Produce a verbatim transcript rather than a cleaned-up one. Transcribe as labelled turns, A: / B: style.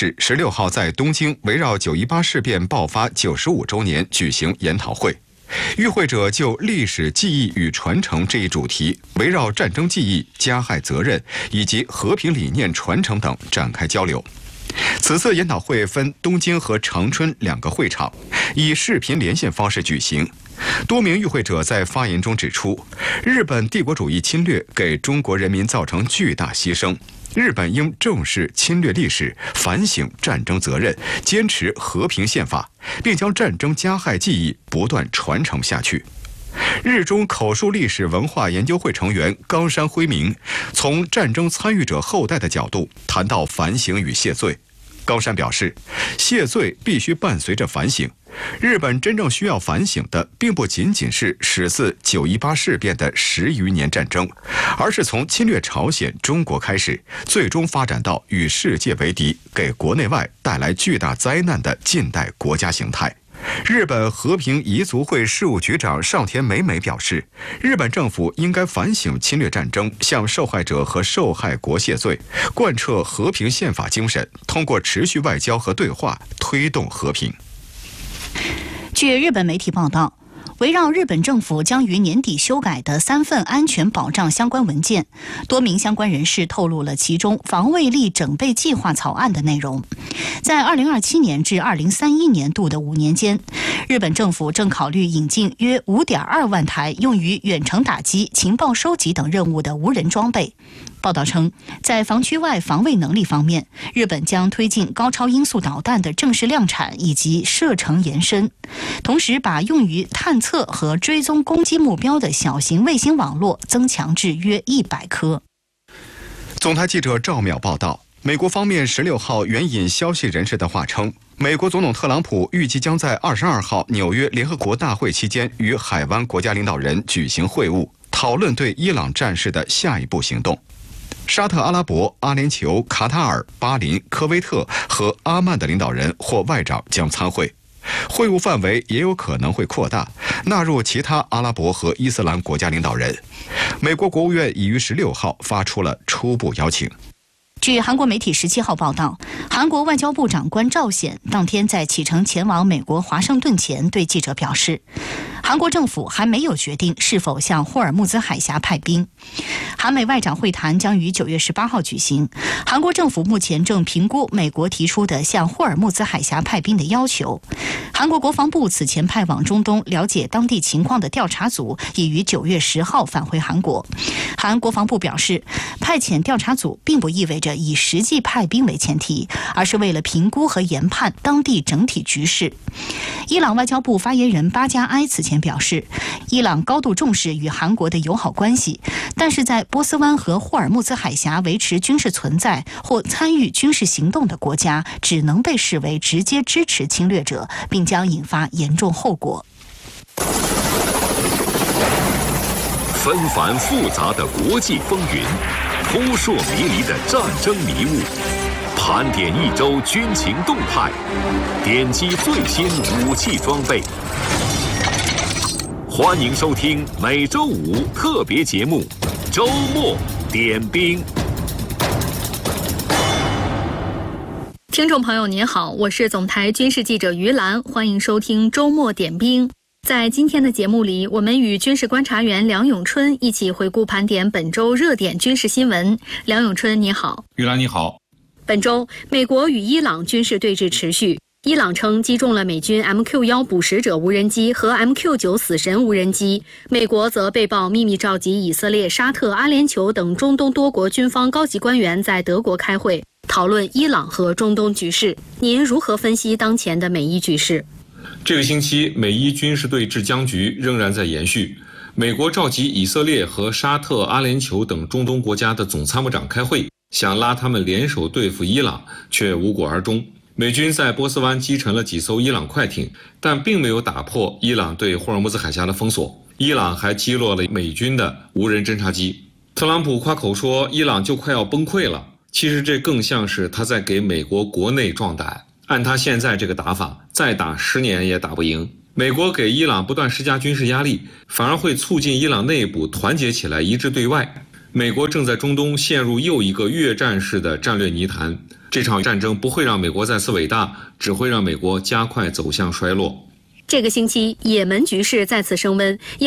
A: 示，十六号在东京围绕九一八事变爆发九十五周年举行研讨会。与会者就历史记忆与传承这一主题，围绕战争记忆、加害责任以及和平理念传承等展开交流。此次研讨会分东京和长春两个会场，以视频连线方式举行。多名与会者在发言中指出，日本帝国主义侵略给中国人民造成巨大牺牲，日本应正视侵略历史，反省战争责任，坚持和平宪法，并将战争加害记忆不断传承下去。日中口述历史文化研究会成员冈山辉明从战争参与者后代的角度谈到反省与谢罪。冈山表示，谢罪必须伴随着反省。日本真正需要反省的，并不仅仅是始自九一八事变的十余年战争，而是从侵略朝鲜、中国开始，最终发展到与世界为敌，给国内外带来巨大灾难的近代国家形态。日本和平彝族会事务局长上田美美表示，日本政府应该反省侵略战争，向受害者和受害国谢罪，贯彻和平宪法精神，通过持续外交和对话推动和平。
B: 据日本媒体报道，围绕日本政府将于年底修改的三份安全保障相关文件，多名相关人士透露了其中防卫力整备计划草案的内容。在二零二七年至二零三一年度的五年间，日本政府正考虑引进约 五点二万台用于远程打击、情报收集等任务的无人装备。报道称，在防区外防卫能力方面，日本将推进高超音速导弹的正式量产以及射程延伸，同时把用于探测和追踪攻击目标的小型卫星网络增强至约一百颗。
A: 总台记者赵淼报道，美国方面十六号援引消息人士的话称，美国总统特朗普预计将在二十二号纽约联合国大会期间与海湾国家领导人举行会晤，讨论对伊朗战事的下一步行动。沙特阿拉伯、阿联酋、卡塔尔、巴林、科威特和阿曼的领导人或外长将参会，会晤范围也有可能会扩大，纳入其他阿拉伯和伊斯兰国家领导人。美国国务院已于十六号发出了初步邀请。
B: 据韩国媒体十七号报道，韩国外交部长官赵显当天在启程前往美国华盛顿前对记者表示，韩国政府还没有决定是否向霍尔木兹海峡派兵。韩美外长会谈将于九月十八号举行，韩国政府目前正评估美国提出的向霍尔木兹海峡派兵的要求。韩国国防部此前派往中东了解当地情况的调查组已于九月十号返回韩国。韩国防部表示，派遣调查组并不意味着以实际派兵为前提，而是为了评估和研判当地整体局势。伊朗外交部发言人巴加埃此前表示，伊朗高度重视与韩国的友好关系，但是在波斯湾和霍尔木兹海峡维持军事存在或参与军事行动的国家，只能被视为直接支持侵略者，并将引发严重后果。
C: 纷繁复杂的国际风云，扑朔迷离的战争迷雾，盘点一周军情动态，点击最新武器装备。欢迎收听每周五特别节目《周末点兵》。
D: 听众朋友您好，我是总台军事记者于兰，欢迎收听周末点兵。在今天的节目里，我们与军事观察员梁永春一起回顾盘点本周热点军事新闻。梁永春你好。
E: 于兰你好。
D: 本周美国与伊朗军事对峙持续，伊朗称击中了美军 M Q 一 捕食者无人机和 M Q 九 死神无人机，美国则被曝秘密召集以色列、沙特、阿联酋等中东多国军方高级官员在德国开会，讨论伊朗和中东局势。您如何分析当前的美伊局势？
E: 这个星期美伊军事对峙僵局仍然在延续，美国召集以色列和沙特、阿联酋等中东国家的总参谋长开会，想拉他们联手对付伊朗，却无果而终。美军在波斯湾击沉了几艘伊朗快艇，但并没有打破伊朗对霍尔木兹海峡的封锁。伊朗还击落了美军的无人侦察机。特朗普夸口说伊朗就快要崩溃了，其实这更像是他在给美国国内壮胆。按他现在这个打法，再打十年也打不赢。美国给伊朗不断施加军事压力，反而会促进伊朗内部团结起来，一致对外。美国正在中东陷入又一个越战式的战略泥潭， 这场战争不会让美国再次伟大，只会让美国加快走向衰落。
D: 这个星期，也门局势再次升温。